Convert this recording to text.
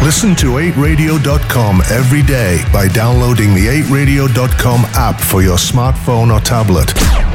Listen to 8radio.com every day by downloading the 8radio.com app for your smartphone or tablet.